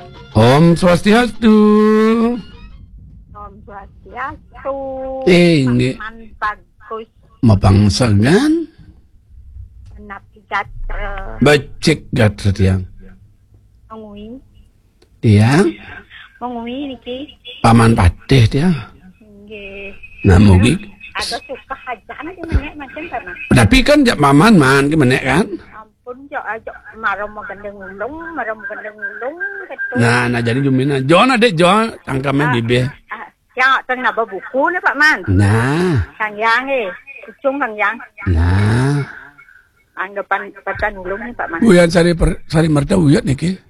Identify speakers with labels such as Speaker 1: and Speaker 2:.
Speaker 1: Om Swastiastu.
Speaker 2: Om Swastiastu.
Speaker 1: Ini
Speaker 2: Man bagus.
Speaker 1: Mapangsagan.
Speaker 2: Napi gatra.
Speaker 1: Bacik gatra tiang.
Speaker 2: Mengui.
Speaker 1: Tiang.
Speaker 2: Mengui niki.
Speaker 1: Paman patih tiang.
Speaker 2: Nggih.
Speaker 1: Namugi.
Speaker 2: Ada suka hajaan di menek macam mana?
Speaker 1: Tapi kan jak maman man ke menek kan?
Speaker 2: Ampun jo ajo marah mau gendeng ulung gitu.
Speaker 1: Nah jadi jumina. Jon adek Jon tangkamnya bibir.
Speaker 2: Ya, tengah buku nih Pak Man.
Speaker 1: Nah.
Speaker 2: Kang Yang ujung Kang Yang.
Speaker 1: Nah.
Speaker 2: Anggapan baca nulung nih Pak Man.
Speaker 1: Buyan sari merta uyat nih ke.